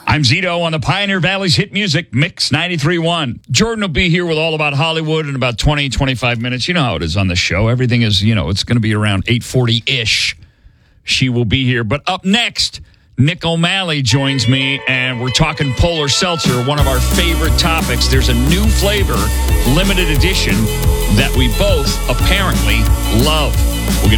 I'm Zito on the Pioneer Valley's hit music, Mix 93.1. Jordan will be here with All About Hollywood in about 20, 25 minutes. You know how it is on the show. Everything is, it's going to be around 8:40-ish. She will be here. But up next, Nick O'Malley joins me, and we're talking Polar Seltzer, one of our favorite topics. There's a new flavor, limited edition, that we both apparently love. We'll get